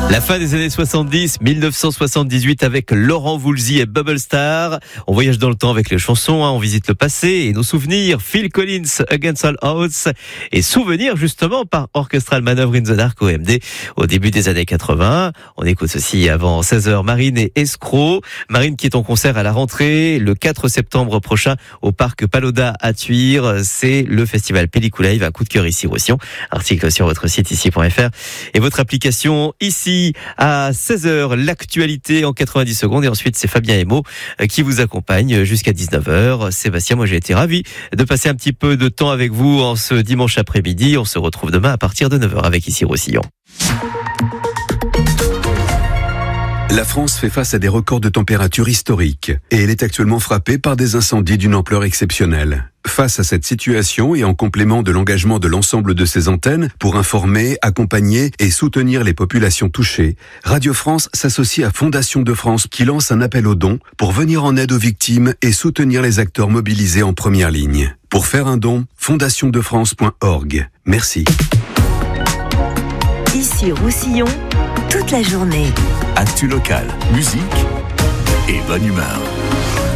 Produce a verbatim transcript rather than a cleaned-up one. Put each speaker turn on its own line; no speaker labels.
La fin des années soixante-dix, dix-neuf cent soixante-dix-huit avec Laurent Voulzy et Bubble Star. On voyage dans le temps avec les chansons, hein, on visite le passé et nos souvenirs. Phil Collins, Against All Odds et souvenirs justement par Orchestral Manoeuvre in the Dark O M D au début des années quatre-vingts. On écoute aussi avant seize heures Marine et Escroc. Marine qui est en concert à la rentrée le quatre septembre prochain au parc Paloda à Thuir. C'est le festival Pellicula. Un coup de cœur ici Roussillon. Article sur votre site ici point f r et votre application ici. À seize heures, l'actualité en quatre-vingt-dix secondes et ensuite c'est Fabien Emo qui vous accompagne jusqu'à dix-neuf heures. Sébastien, moi j'ai été ravi de passer un petit peu de temps avec vous en ce dimanche après-midi. On se retrouve demain à partir de neuf heures avec ici Roussillon.
La France fait face à des records de température historiques et elle est actuellement frappée par des incendies d'une ampleur exceptionnelle. Face à cette situation et en complément de l'engagement de l'ensemble de ses antennes pour informer, accompagner et soutenir les populations touchées, Radio France s'associe à Fondation de France qui lance un appel aux dons pour venir en aide aux victimes et soutenir les acteurs mobilisés en première ligne. Pour faire un don, fondation de france point org. Merci.
Ici Roussillon, toute la journée.
Actu local, musique et bonne humeur.